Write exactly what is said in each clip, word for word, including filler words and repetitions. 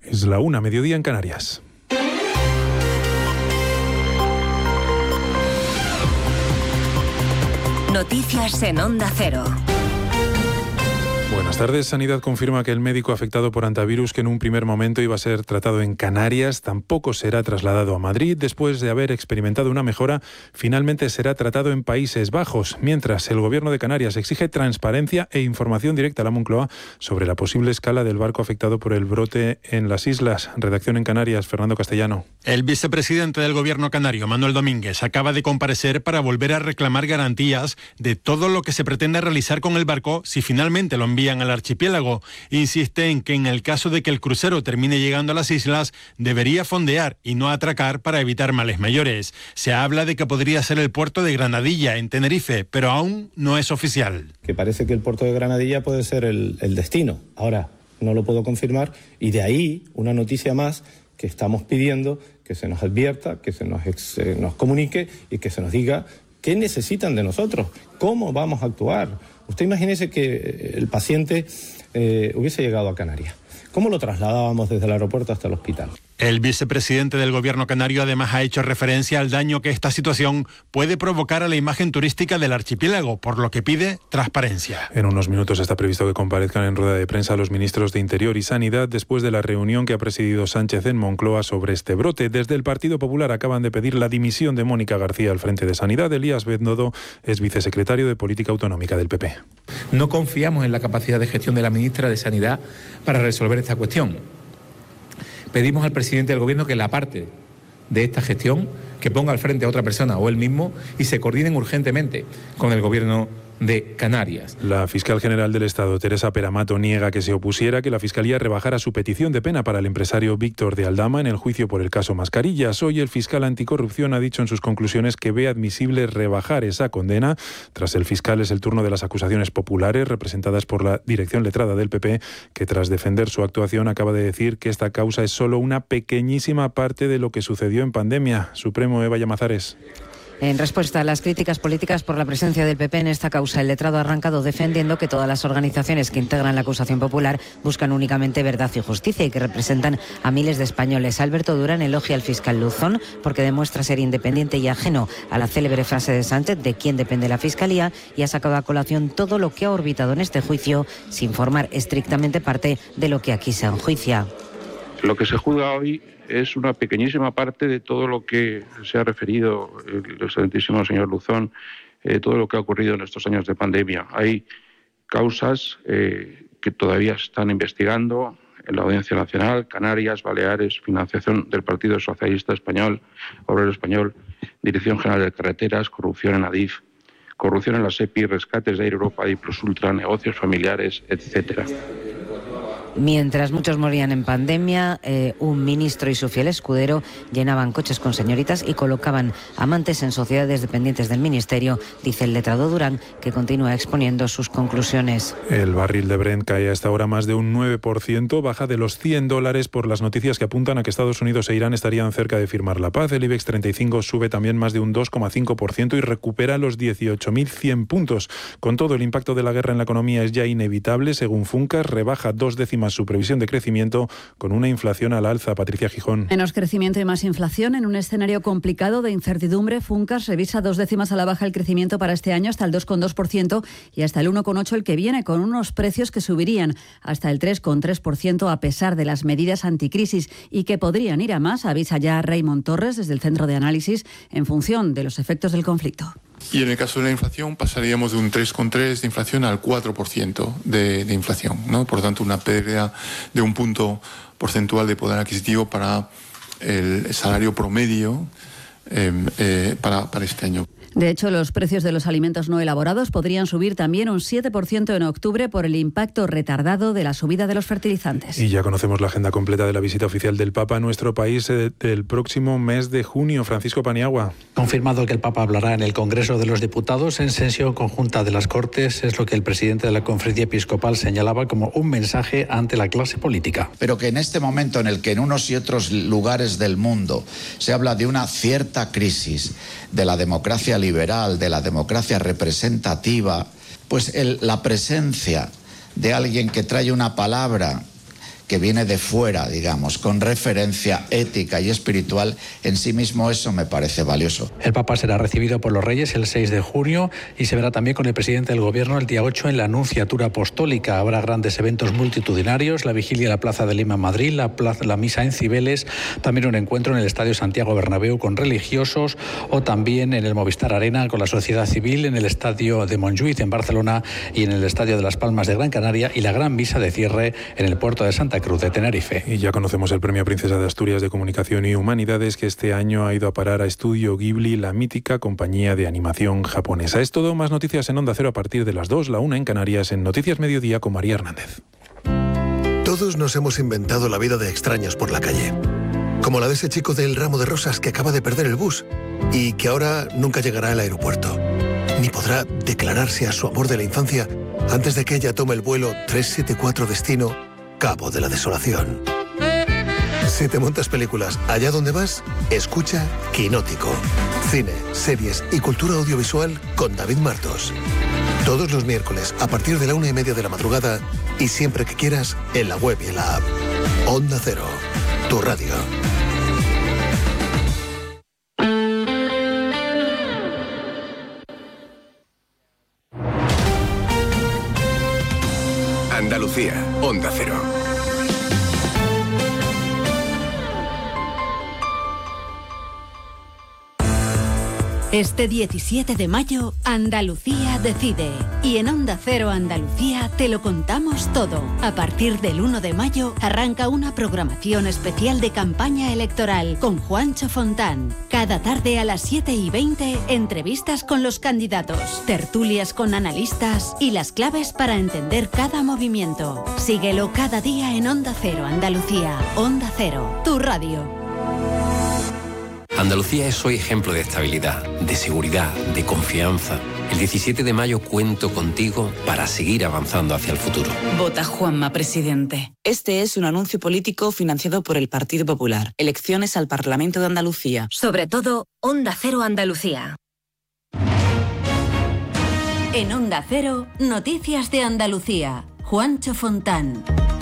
Es la una, mediodía en Canarias. Noticias en Onda Cero. Buenas tardes. Sanidad confirma que el médico afectado por hantavirus, que en un primer momento iba a ser tratado en Canarias, tampoco será trasladado a Madrid. Después de haber experimentado una mejora, finalmente será tratado en Países Bajos. Mientras, el Gobierno de Canarias exige transparencia e información directa a la Moncloa sobre la posible escala del barco afectado por el brote en las islas. Redacción en Canarias, Fernando Castellano. El vicepresidente del Gobierno canario, Manuel Domínguez, acaba de comparecer para volver a reclamar garantías de todo lo que se pretende realizar con el barco si finalmente lo envían al archipiélago. Insiste en que en el caso de que el crucero termine llegando a las islas, debería fondear y no atracar para evitar males mayores. Se habla de que podría ser el puerto de Granadilla, en Tenerife, pero aún no es oficial. Que parece que el puerto de Granadilla puede ser el, el destino. Ahora, no lo puedo confirmar, y de ahí una noticia más que estamos pidiendo que se nos advierta, que se nos, se nos comunique y que se nos diga qué necesitan de nosotros, cómo vamos a actuar. Usted imagínese que el paciente eh, hubiese llegado a Canarias. ¿Cómo lo trasladábamos desde el aeropuerto hasta el hospital? El vicepresidente del Gobierno canario además ha hecho referencia al daño que esta situación puede provocar a la imagen turística del archipiélago, por lo que pide transparencia. En unos minutos está previsto que comparezcan en rueda de prensa los ministros de Interior y Sanidad después de la reunión que ha presidido Sánchez en Moncloa sobre este brote. Desde el Partido Popular acaban de pedir la dimisión de Mónica García al frente de Sanidad. Elías Bendodo es vicesecretario de Política Autonómica del P P. No confiamos en la capacidad de gestión de la ministra de Sanidad para resolver esta cuestión. Pedimos al presidente del Gobierno que la parte de esta gestión, que ponga al frente a otra persona o él mismo y se coordinen urgentemente con el Gobierno de Canarias. La fiscal general del Estado, Teresa Peramato, niega que se opusiera que la Fiscalía rebajara su petición de pena para el empresario Víctor de Aldama en el juicio por el caso Mascarillas. Hoy el fiscal anticorrupción ha dicho en sus conclusiones que ve admisible rebajar esa condena. Tras el fiscal es el turno de las acusaciones populares representadas por la dirección letrada del P P, que tras defender su actuación acaba de decir que esta causa es solo una pequeñísima parte de lo que sucedió en pandemia. Supremo, Eva Llamazares. En respuesta a las críticas políticas por la presencia del P P en esta causa, el letrado ha arrancado defendiendo que todas las organizaciones que integran la acusación popular buscan únicamente verdad y justicia y que representan a miles de españoles. Alberto Durán elogia al fiscal Luzón porque demuestra ser independiente y ajeno a la célebre frase de Sánchez de quién depende la Fiscalía, y ha sacado a colación todo lo que ha orbitado en este juicio sin formar estrictamente parte de lo que aquí se enjuicia. Lo que se juzga hoy es una pequeñísima parte de todo lo que se ha referido el excelentísimo señor Luzón, eh, todo lo que ha ocurrido en estos años de pandemia. Hay causas eh, que todavía se están investigando en la Audiencia Nacional, Canarias, Baleares, financiación del Partido Socialista Español, Obrero Español, Dirección General de Carreteras, corrupción en Adif, corrupción en la SEPI, rescates de Air Europa, y Plus Ultra, negocios familiares, etcétera. Mientras muchos morían en pandemia, eh, un ministro y su fiel escudero llenaban coches con señoritas y colocaban amantes en sociedades dependientes del ministerio, dice el letrado Durán, que continúa exponiendo sus conclusiones. El barril de Brent cae a esta hora más de un nueve por ciento, baja de los cien dólares por las noticias que apuntan a que Estados Unidos e Irán estarían cerca de firmar la paz. El IBEX treinta y cinco sube también más de un dos coma cinco por ciento y recupera los dieciocho mil cien puntos. Con todo, el impacto de la guerra en la economía es ya inevitable. Según Funcas, rebaja dos décimas su previsión de crecimiento con una inflación al alza. Patricia Gijón. Menos crecimiento y más inflación en un escenario complicado de incertidumbre. Funcas revisa dos décimas a la baja el crecimiento para este año hasta el dos coma dos por ciento y hasta el uno coma ocho por ciento el que viene, con unos precios que subirían hasta el tres coma tres por ciento a pesar de las medidas anticrisis y que podrían ir a más, avisa ya Raymond Torres desde el Centro de Análisis, en función de los efectos del conflicto. Y en el caso de la inflación pasaríamos de un tres coma tres por ciento de inflación al cuatro por ciento de, de inflación, ¿no? Por lo tanto, una pérdida de un punto porcentual de poder adquisitivo para el salario promedio eh, eh, para, para este año. De hecho, los precios de los alimentos no elaborados podrían subir también un siete por ciento en octubre por el impacto retardado de la subida de los fertilizantes. Y ya conocemos la agenda completa de la visita oficial del Papa a nuestro país eh, del próximo mes de junio. Francisco Paniagua. Confirmado que el Papa hablará en el Congreso de los Diputados en sesión conjunta de las Cortes, es lo que el presidente de la Conferencia Episcopal señalaba como un mensaje ante la clase política. Pero que en este momento en el que en unos y otros lugares del mundo se habla de una cierta crisis de la democracia liberal, de la democracia representativa, pues el, la presencia de alguien que trae una palabra que viene de fuera, digamos, con referencia ética y espiritual, en sí mismo eso me parece valioso. El Papa será recibido por los Reyes el seis de junio y se verá también con el presidente del Gobierno el día ocho en la Anunciatura Apostólica. Habrá grandes eventos multitudinarios, la vigilia en la Plaza de Lima en Madrid, la, plaza, la misa en Cibeles, también un encuentro en el Estadio Santiago Bernabéu con religiosos o también en el Movistar Arena con la sociedad civil, en el Estadio de Montjuïc en Barcelona y en el Estadio de Las Palmas de Gran Canaria, y la gran misa de cierre en el puerto de Santa Cruz de Tenerife. Y ya conocemos el Premio Princesa de Asturias de Comunicación y Humanidades, que este año ha ido a parar a Estudio Ghibli, la mítica compañía de animación japonesa. Es todo, más noticias en Onda Cero a partir de las dos, la una en Canarias, en Noticias Mediodía con María Hernández. Todos nos hemos inventado la vida de extraños por la calle. Como la de ese chico del ramo de rosas que acaba de perder el bus y que ahora nunca llegará al aeropuerto, ni podrá declararse a su amor de la infancia antes de que ella tome el vuelo trescientos setenta y cuatro destino Cabo de la Desolación. Si te montas películas allá donde vas, escucha Quinótico. Cine, series y cultura audiovisual con David Martos. Todos los miércoles a partir de la una y media de la madrugada y siempre que quieras en la web y en la app. Onda Cero, tu radio. Andalucía, Onda Cero. Este diecisiete de mayo, Andalucía decide. Y en Onda Cero Andalucía te lo contamos todo. A partir del uno de mayo arranca una programación especial de campaña electoral con Juancho Fontán. Cada tarde a las siete y veinte, entrevistas con los candidatos, tertulias con analistas y las claves para entender cada movimiento. Síguelo cada día en Onda Cero Andalucía. Onda Cero, tu radio. Andalucía es hoy ejemplo de estabilidad, de seguridad, de confianza. El diecisiete de mayo cuento contigo para seguir avanzando hacia el futuro. Vota Juanma, presidente. Este es un anuncio político financiado por el Partido Popular. Elecciones al Parlamento de Andalucía. Sobre todo, Onda Cero Andalucía. En Onda Cero, Noticias de Andalucía. Juancho Fontán.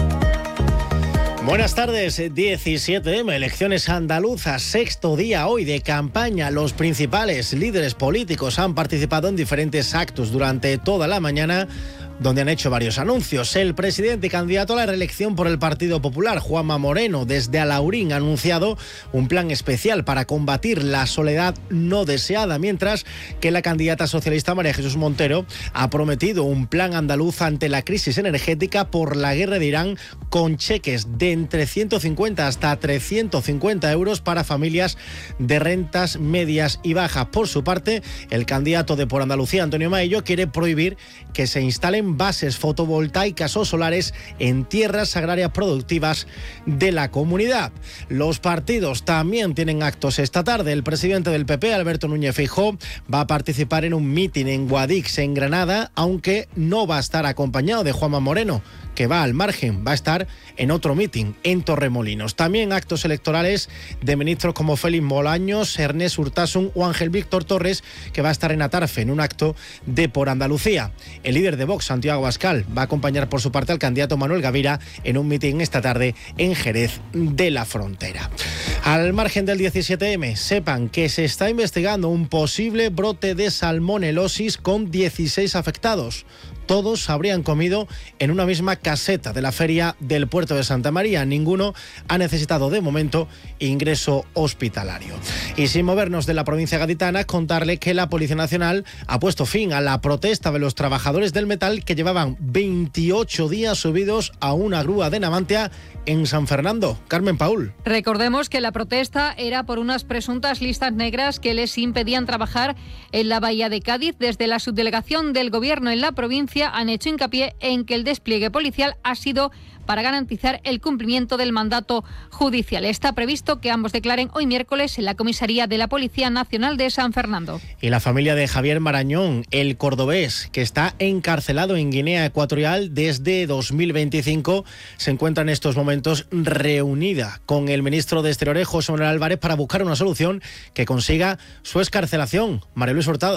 Buenas tardes, diecisiete eme, elecciones andaluzas, sexto día hoy de campaña. Los principales líderes políticos han participado en diferentes actos durante toda la mañana, donde han hecho varios anuncios. El presidente y candidato a la reelección por el Partido Popular, Juanma Moreno, desde Alaurín ha anunciado un plan especial para combatir la soledad no deseada, mientras que la candidata socialista María Jesús Montero ha prometido un plan andaluz ante la crisis energética por la guerra de Irán, con cheques de entre ciento cincuenta hasta trescientos cincuenta euros para familias de rentas medias y bajas. Por su parte, el candidato de Por Andalucía, Antonio Maillo, quiere prohibir que se instalen bases fotovoltaicas o solares en tierras agrarias productivas de la comunidad. Los partidos también tienen actos esta tarde. El presidente del P P, Alberto Núñez Feijóo, va a participar en un mitin en Guadix, en Granada, aunque no va a estar acompañado de Juanma Moreno, que va al margen, va a estar en otro mitin en Torremolinos. También actos electorales de ministros como Félix Bolaños, Ernest Urtasun o Ángel Víctor Torres, que va a estar en Atarfe en un acto de Por Andalucía. El líder de Vox, Santiago Abascal, va a acompañar por su parte al candidato Manuel Gavira en un mitin esta tarde en Jerez de la Frontera. Al margen del diecisiete eme, sepan que se está investigando un posible brote de salmonelosis con dieciséis afectados. Todos habrían comido en una misma caseta de la feria del puerto de Santa María. Ninguno ha necesitado de momento ingreso hospitalario. Y sin movernos de la provincia gaditana, contarle que la Policía Nacional ha puesto fin a la protesta de los trabajadores del metal que llevaban veintiocho días subidos a una grúa de Navantia en San Fernando. Carmen Paul. Recordemos que la protesta era por unas presuntas listas negras que les impedían trabajar en la bahía de Cádiz. Desde la subdelegación del Gobierno en la provincia han hecho hincapié en que el despliegue policial ha sido para garantizar el cumplimiento del mandato judicial. Está previsto que ambos declaren hoy miércoles en la comisaría de la Policía Nacional de San Fernando. Y la familia de Javier Marañón, el cordobés, que está encarcelado en Guinea Ecuatorial desde dos mil veinticinco, se encuentra en estos momentos reunida con el ministro de Exteriores, José Manuel Álvarez, para buscar una solución que consiga su excarcelación. María Luis Hurtado.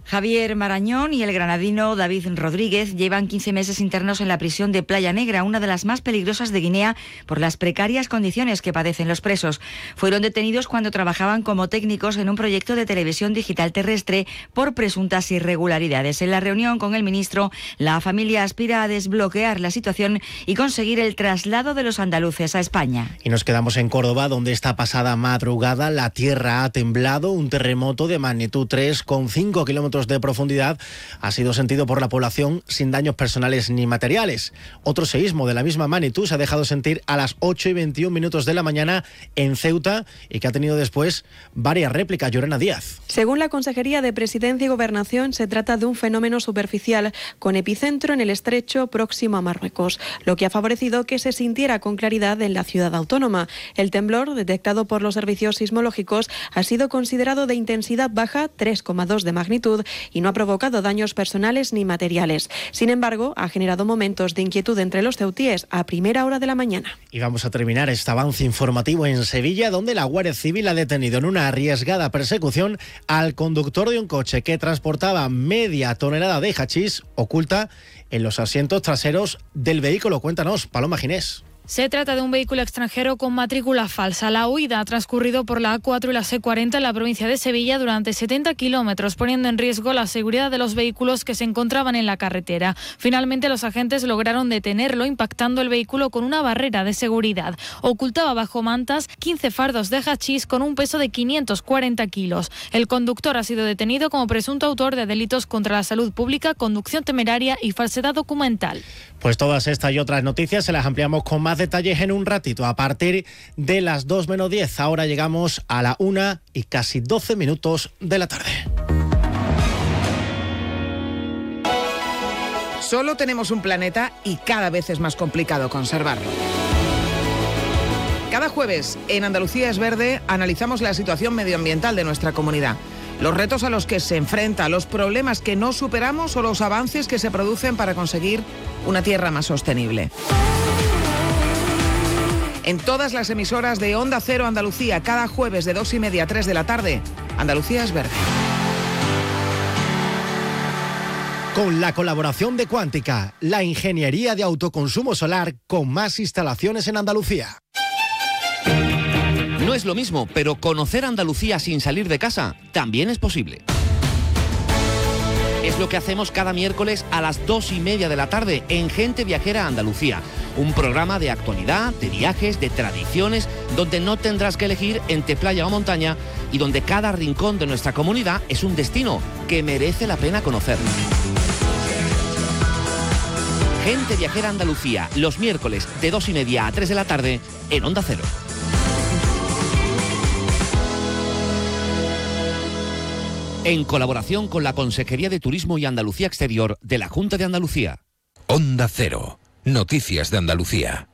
Javier Marañón y el granadino David Rodríguez llevan quince meses internos en la prisión de Playa Negra, una de las más peligrosas de Guinea, por las precarias condiciones que padecen los presos. Fueron detenidos cuando trabajaban como técnicos en un proyecto de televisión digital terrestre por presuntas irregularidades. En la reunión con el ministro, la familia aspira a desbloquear la situación y conseguir el traslado de los andaluces a España. Y nos quedamos en Córdoba, donde esta pasada madrugada la tierra ha temblado. Un terremoto de magnitud tres con cinco kilómetros de profundidad ha sido sentido por la población sin daños personales ni materiales. Otro seísmo de la misma magnitud se ha dejado sentir a las ocho y veintiún minutos de la mañana en Ceuta y que ha tenido después varias réplicas. Llorena Díaz. Según la Consejería de Presidencia y Gobernación, se trata de un fenómeno superficial con epicentro en el estrecho próximo a Marruecos, lo que ha favorecido que se sintiera con claridad en la ciudad autónoma. El temblor, detectado por los servicios sismológicos, ha sido considerado de intensidad baja, tres coma dos de magnitud, y no ha provocado daños personales ni materiales. Sin embargo, ha generado momentos de inquietud entre los ceutíes a primera hora de la mañana. Y vamos a terminar este avance informativo en Sevilla, donde la Guardia Civil ha detenido en una arriesgada persecución al conductor de un coche que transportaba media tonelada de hachís oculta en los asientos traseros del vehículo. Cuéntanos, Paloma Ginés. Se trata de un vehículo extranjero con matrícula falsa. La huida ha transcurrido por la A cuatro y la C cuarenta en la provincia de Sevilla durante setenta kilómetros, poniendo en riesgo la seguridad de los vehículos que se encontraban en la carretera. Finalmente, los agentes lograron detenerlo, impactando el vehículo con una barrera de seguridad. Ocultaba bajo mantas quince fardos de hachís con un peso de quinientos cuarenta kilos. El conductor ha sido detenido como presunto autor de delitos contra la salud pública, conducción temeraria y falsedad documental. Pues todas estas y otras noticias se las ampliamos con más detalles en un ratito, a partir de las dos menos diez. Ahora llegamos a la una y casi doce minutos de la tarde. Solo tenemos un planeta y cada vez es más complicado conservarlo. Cada jueves en Andalucía es Verde analizamos la situación medioambiental de nuestra comunidad. Los retos a los que se enfrenta, los problemas que no superamos o los avances que se producen para conseguir una tierra más sostenible. En todas las emisoras de Onda Cero Andalucía, cada jueves de dos y media a tres de la tarde, Andalucía es Verde. Con la colaboración de Cuántica, la ingeniería de autoconsumo solar con más instalaciones en Andalucía. No es lo mismo, pero conocer Andalucía sin salir de casa también es posible. Es lo que hacemos cada miércoles a las dos y media de la tarde en Gente Viajera Andalucía. Un programa de actualidad, de viajes, de tradiciones, donde no tendrás que elegir entre playa o montaña y donde cada rincón de nuestra comunidad es un destino que merece la pena conocer. Gente Viajera Andalucía, los miércoles de dos y media a tres de la tarde en Onda Cero. En colaboración con la Consejería de Turismo y Andalucía Exterior de la Junta de Andalucía. Onda Cero. Noticias de Andalucía.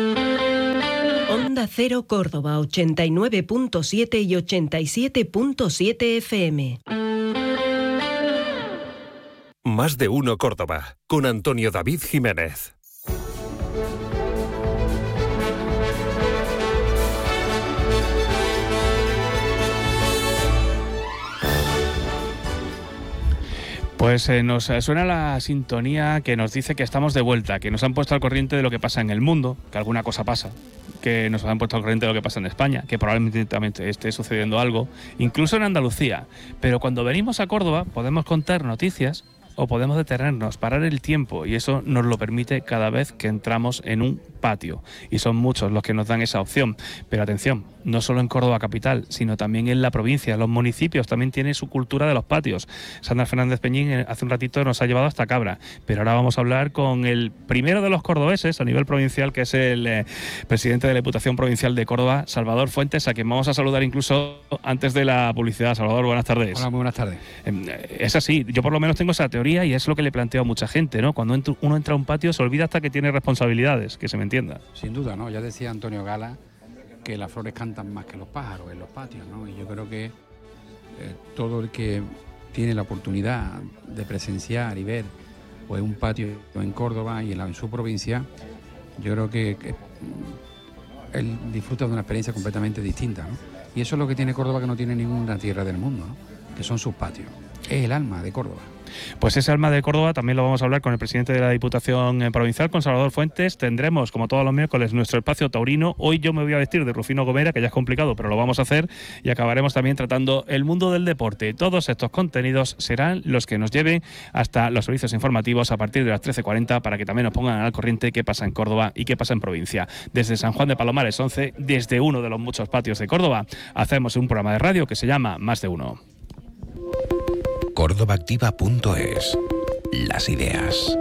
Onda Cero Córdoba ochenta y nueve punto siete y ochenta y siete punto siete F M. Más de uno Córdoba, con Antonio David Jiménez. Pues eh, nos suena la sintonía que nos dice que estamos de vuelta, que nos han puesto al corriente de lo que pasa en el mundo, que alguna cosa pasa, que nos han puesto al corriente de lo que pasa en España, que probablemente también esté sucediendo algo, incluso en Andalucía. Pero cuando venimos a Córdoba podemos contar noticias o podemos detenernos, parar el tiempo, y eso nos lo permite cada vez que entramos en un patio. Y son muchos los que nos dan esa opción. Pero atención, no solo en Córdoba capital, sino también en la provincia. Los municipios también tienen su cultura de los patios. Sandra Fernández Peñín hace un ratito nos ha llevado hasta Cabra. Pero ahora vamos a hablar con el primero de los cordobeses a nivel provincial, que es el eh, presidente de la Diputación Provincial de Córdoba, Salvador Fuentes, a quien vamos a saludar incluso antes de la publicidad. Salvador, buenas tardes. Hola, muy buenas tardes. Eh, es así, yo por lo menos tengo esa teoría y es lo que le planteo a mucha gente, ¿no? Cuando uno entra a un patio se olvida hasta que tiene responsabilidades, que se me entienda. Sin duda, ¿no? Ya decía Antonio Gala que las flores cantan más que los pájaros en los patios, ¿no? Y yo creo que eh, todo el que tiene la oportunidad de presenciar y ver pues, un patio en Córdoba y en, la, en su provincia, yo creo que, que él disfruta de una experiencia completamente distinta, ¿no? Y eso es lo que tiene Córdoba, que no tiene ninguna tierra del mundo, ¿no? Que son sus patios. es el alma de Córdoba. Pues ese alma de Córdoba también lo vamos a hablar con el presidente de la Diputación Provincial, con Salvador Fuentes. Tendremos, como todos los miércoles, nuestro espacio taurino. Hoy yo me voy a vestir de Rufino Gomera, que ya es complicado, pero lo vamos a hacer, y acabaremos también tratando el mundo del deporte. Todos estos contenidos serán los que nos lleven hasta los servicios informativos a partir de las trece cuarenta, para que también nos pongan al corriente qué pasa en Córdoba y qué pasa en provincia. Desde San Juan de Palomares once, desde uno de los muchos patios de Córdoba, hacemos un programa de radio que se llama Más de Uno. córdoba activa punto es. Las ideas.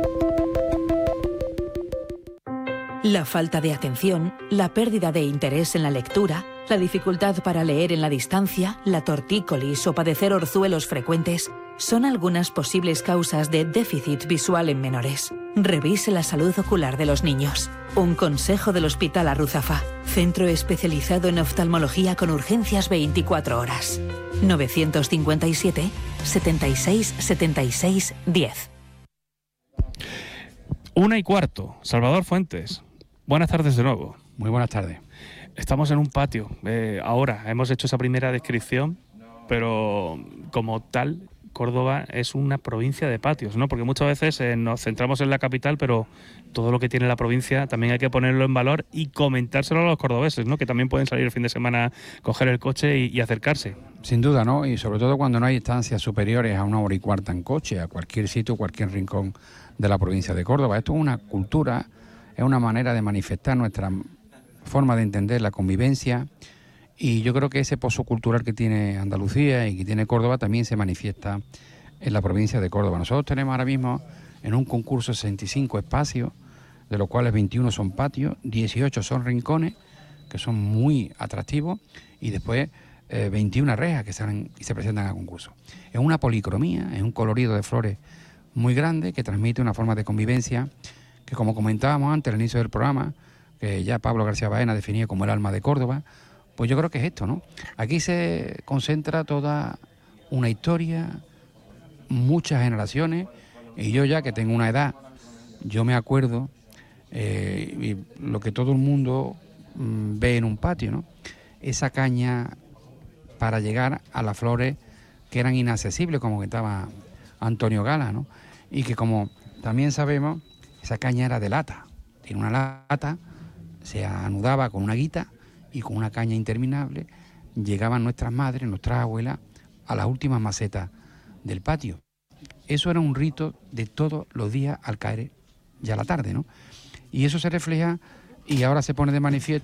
La falta de atención, la pérdida de interés en la lectura, la dificultad para leer en la distancia, la tortícolis o padecer orzuelos frecuentes son algunas posibles causas de déficit visual en menores. Revise la salud ocular de los niños. Un consejo del Hospital Arruzafa, centro especializado en oftalmología con urgencias veinticuatro horas. novecientos cincuenta y siete, setenta y seis, setenta y seis, diez. Una y cuarto. Salvador Fuentes, buenas tardes de nuevo. Muy buenas tardes. Estamos en un patio. Eh, ahora hemos hecho esa primera descripción, pero como tal, Córdoba es una provincia de patios, ¿no? Porque muchas veces eh, nos centramos en la capital, pero todo lo que tiene la provincia también hay que ponerlo en valor y comentárselo a los cordobeses, ¿no? Que también pueden salir el fin de semana, coger el coche y, y acercarse. Sin duda, ¿no? Y sobre todo cuando no hay distancias superiores a una hora y cuarta en coche, a cualquier sitio, cualquier rincón de la provincia de Córdoba. Esto es una cultura, es una manera de manifestar nuestra forma de entender la convivencia, y yo creo que ese pozo cultural que tiene Andalucía y que tiene Córdoba también se manifiesta en la provincia de Córdoba. Nosotros tenemos ahora mismo en un concurso sesenta y cinco espacios, de los cuales veintiuno son patios, dieciocho son rincones, que son muy atractivos, y después eh, veintiuna rejas que se, se presentan a concurso. Es una policromía, es un colorido de flores muy grande que transmite una forma de convivencia que, como comentábamos antes al inicio del programa, que ya Pablo García Baena definía como el alma de Córdoba, pues yo creo que es esto, ¿no? Aquí se concentra toda una historia, muchas generaciones, y yo ya que tengo una edad, yo me acuerdo eh, y lo que todo el mundo mm, ve en un patio, ¿no? Esa caña para llegar a las flores que eran inaccesibles, como comentaba Antonio Gala, ¿no? Y que, como también sabemos, esa caña era de lata, tiene una lata, se anudaba con una guita, y con una caña interminable llegaban nuestras madres, nuestras abuelas, a las últimas macetas del patio. Eso era un rito de todos los días al caer ya la tarde, ¿no? Y eso se refleja y ahora se pone de manifiesto